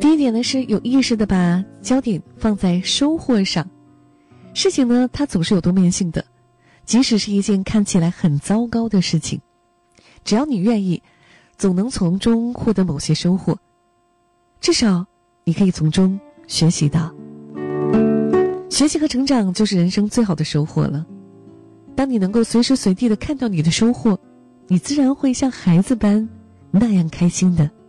第一点呢，是有意识的把焦点放在收获上。事情呢，它总是有多面性的，即使是一件看起来很糟糕的事情，只要你愿意，总能从中获得某些收获，至少你可以从中学习到。学习和成长就是人生最好的收获了。当你能够随时随地的看到你的收获，你自然会像孩子般那样开心的